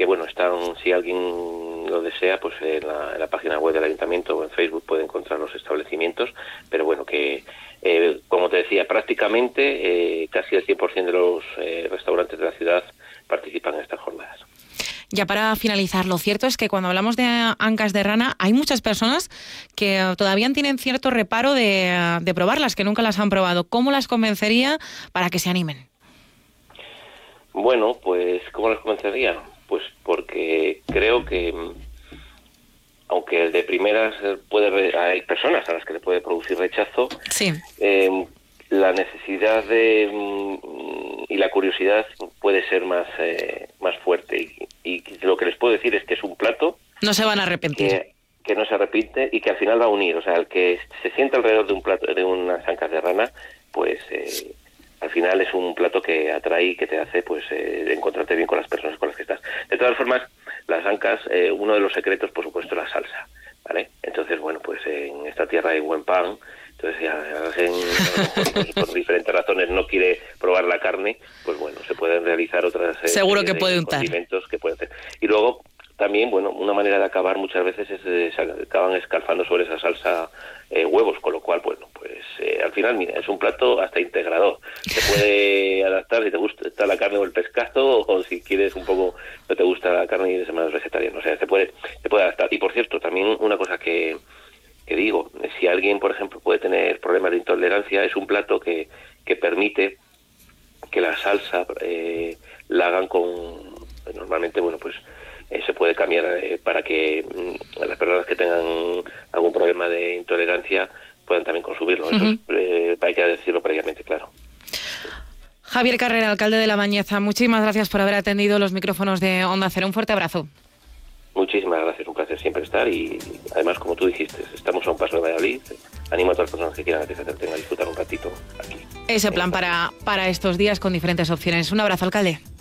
bueno, están, si alguien lo desea, pues en la página web del Ayuntamiento o en Facebook puede encontrar los establecimientos, pero bueno, que como te decía, prácticamente casi el 100% de los restaurantes de la ciudad participan en estas jornadas. Ya para finalizar, lo cierto es que cuando hablamos de ancas de rana hay muchas personas que todavía tienen cierto reparo de probarlas, que nunca las han probado. ¿Cómo las convencería para que se animen? Bueno, pues ¿cómo las convencería? Pues porque creo que, aunque de primeras hay personas a las que le puede producir rechazo, sí. La necesidad y la curiosidad puede ser más fuerte, y lo que les puedo decir es que es un plato no se van a arrepentir, que no se arrepiente y que al final va a unir, o sea, el que se sienta alrededor de un plato, de unas ancas de rana, pues al final es un plato que atrae y que te hace pues encontrarte bien con las personas con las que estás. De todas formas, las ancas, uno de los secretos, por supuesto, es la salsa, ¿vale? Entonces, bueno, pues en esta tierra hay buen pan. Entonces, si por diferentes razones no quiere probar la carne, pues bueno, se pueden realizar otras seguro que puede untar condimentos que puede hacer. Y luego también, bueno, una manera de acabar muchas veces es acaban escalfando sobre esa salsa huevos, con lo cual, bueno, pues al final, mira, es un plato hasta integrador. Se puede adaptar si te gusta la carne o el pescado, o si quieres un poco, no te gusta la carne y eres más vegetariano. O sea, se puede adaptar. Y por cierto, también una cosa que digo, si alguien, por ejemplo, puede tener problemas de intolerancia, es un plato que permite que la salsa la hagan normalmente, bueno, pues se puede cambiar para que las personas que tengan algún problema de intolerancia puedan también consumirlo. Eso hay que decirlo previamente, claro. Javier Carrera, alcalde de La Bañeza, muchísimas gracias por haber atendido los micrófonos de Onda Cero. Un fuerte abrazo. Muchísimas gracias, un placer siempre estar, y además, como tú dijiste, estamos a un paso de Valladolid. Animo a todas las personas que quieran acercarse a disfrutar un ratito aquí. Ese plan para estos días con diferentes opciones. Un abrazo, alcalde.